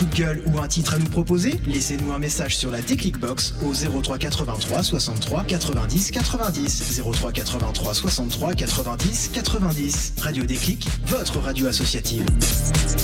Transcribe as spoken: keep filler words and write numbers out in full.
coup de gueule ou un titre à nous proposer? Laissez-nous un message sur la Déclic Box au zéro trois quatre-vingt-trois soixante-trois quatre-vingt-dix quatre-vingt-dix. zéro trois quatre-vingt-trois soixante-trois quatre-vingt-dix quatre-vingt-dix. Radio Déclic, votre radio associative.